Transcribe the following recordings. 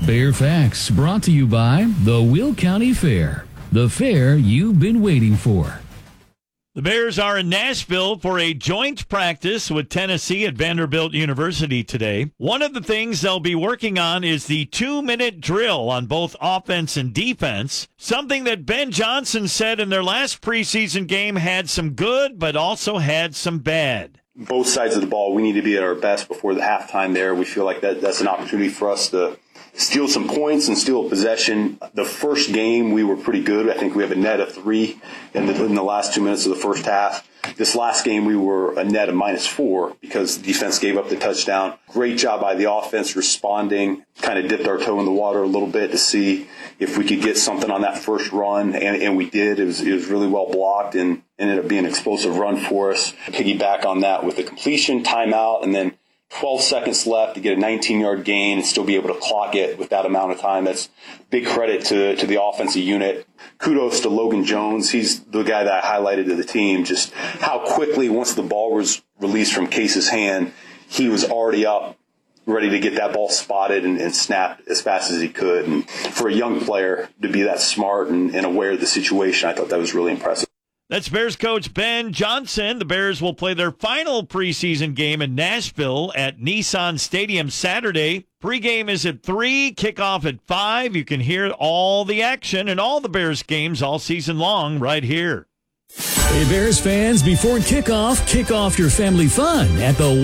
Bear Facts brought to you by the Will County Fair, the fair you've been waiting for. The Bears are in Nashville for a joint practice with Tennessee at Vanderbilt University today. One of the things they'll be working on is the 2-minute drill on both offense and defense, something that Ben Johnson said in their last preseason game had some good but also had some bad. Both sides of the ball, we need to be at our best before the halftime there. We feel like that's an opportunity for us to steal some points and steal a possession. The first game, we were pretty good. I think we have a net of 3 in the last 2 minutes of the first half. This last game, we were a net of -4 because the defense gave up the touchdown. Great job by the offense responding, kind of dipped our toe in the water a little bit to see if we could get something on that first run, and we did. It was really well blocked and ended up being an explosive run for us. Piggyback on that with the completion, timeout, and then 12 seconds left to get a 19-yard gain and still be able to clock it with that amount of time. That's big credit to the offensive unit. Kudos to Logan Jones. He's the guy that I highlighted to the team, just how quickly, once the ball was released from Case's hand, he was already up, ready to get that ball spotted and snapped as fast as he could. And for a young player to be that smart and aware of the situation, I thought that was really impressive. That's Bears coach Ben Johnson. The Bears will play their final preseason game in Nashville at Nissan Stadium Saturday. Pregame is at 3, kickoff at 5. You can hear all the action and all the Bears games all season long right here. Hey, Bears fans, before kickoff, kick off your family fun at the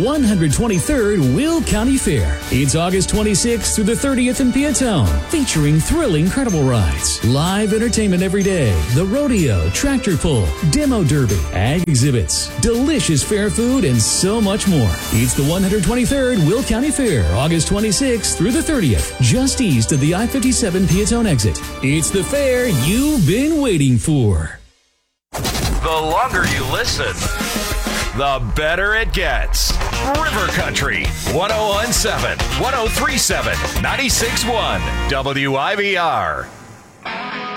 123rd Will County Fair. It's August 26th through the 30th in Piatone, featuring thrilling credible rides, live entertainment every day, the rodeo, tractor pull, demo derby, ag exhibits, delicious fair food, and so much more. It's the 123rd Will County Fair, August 26th through the 30th, just east of the I-57 Piatone exit. It's the fair you've been waiting for. The longer you listen, the better it gets. River Country, 101.7, 103.7, 96.1, WIVR.